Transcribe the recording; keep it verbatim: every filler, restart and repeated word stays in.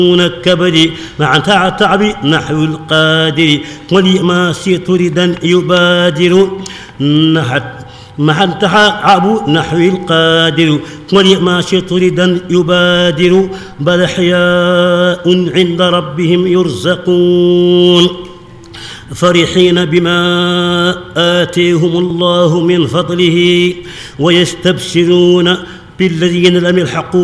الكبد مع تعب نحو القادر ولما ستردا يبادر نحت مع التعب نحو القادر ولما ستردا يبادر بل أحياء عند ربهم يرزقون فرحين بما آتيهم الله من فضله ويستبشرون بالذين لم يلحقوا